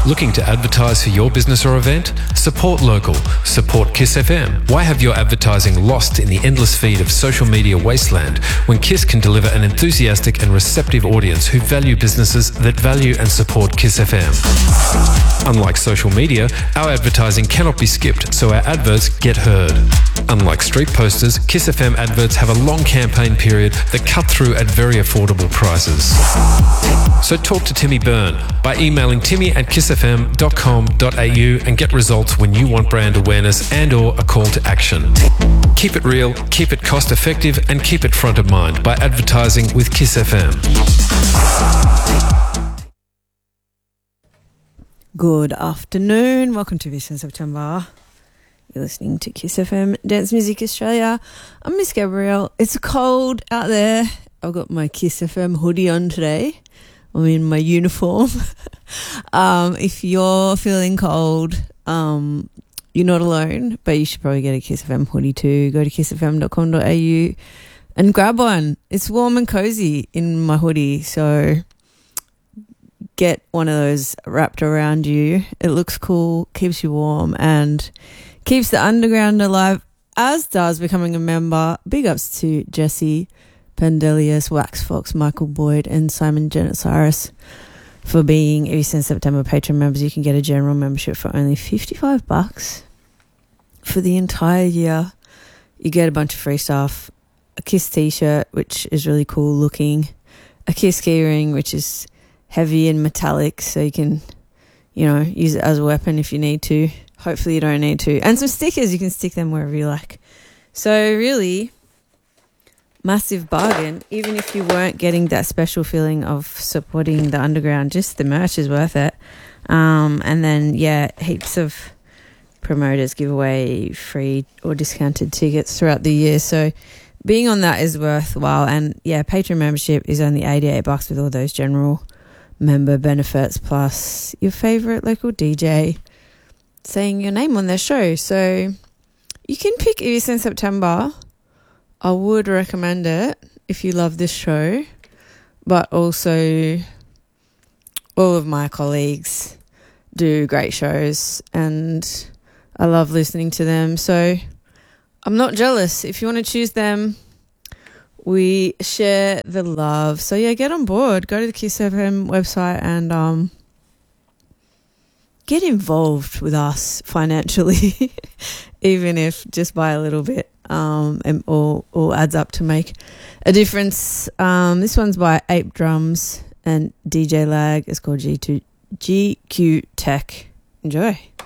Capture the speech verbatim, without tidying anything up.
Looking to advertise for your business or event? Support local. Support KISS F M. Why have your advertising lost in the endless feed of social media wasteland when KISS can deliver an enthusiastic and receptive audience who value businesses that value and support KISS F M? Unlike social media, our advertising cannot be skipped, so our adverts get heard. Unlike street posters, KISS F M adverts have a long campaign period that cut through at very affordable prices. So talk to Timmy Byrne by emailing timmy at kiss f m dot com dot a u and get results when you want brand awareness and or a call to action. Keep it real, keep it cost effective and keep it front of mind by advertising with KISS F M. Good afternoon. Welcome to this in September. You're listening to KISS F M Dance Music Australia. I'm Miss Gabrielle. It's cold out there. I've got my KISS F M hoodie on today. I'm in my uniform. um, if you're feeling cold, um, you're not alone, but you should probably get a KISS F M hoodie too. Go to kiss f m dot com dot a u and grab one. It's warm and cozy in my hoodie, so get one of those wrapped around you. It looks cool, keeps you warm, and keeps the underground alive, as does becoming a member. Big ups to Jesse Pendelius, Wax Fox, Michael Boyd, and Simon Genetsaris for being Every Since September Patreon members. You can get a general membership for only fifty-five bucks for the entire year. You get a bunch of free stuff, a KISS t-shirt, which is really cool looking, a KISS key ring, which is heavy and metallic, so you can, you know, use it as a weapon if you need to. Hopefully you don't need to. And some stickers, you can stick them wherever you like. So really, massive bargain. Even if you weren't getting that special feeling of supporting the underground, just the merch is worth it. Um, and then, yeah, heaps of promoters give away free or discounted tickets throughout the year. So being on that is worthwhile. And, yeah, Patreon membership is only eighty-eight bucks with all those general member benefits, plus your favourite local D J saying your name on their show. So you can pick Every Since September. I would recommend it if you love this show, but also all of my colleagues do great shows and I love listening to them. So I'm not jealous. If you want to choose them, we share the love. So yeah, get on board. Go to the KISS F M website and um, get involved with us financially, even if just by a little bit. Um, and all, all adds up to make a difference. Um, this one's by Ape Drums and D J Lag. It's called G two G Q Tech. Enjoy.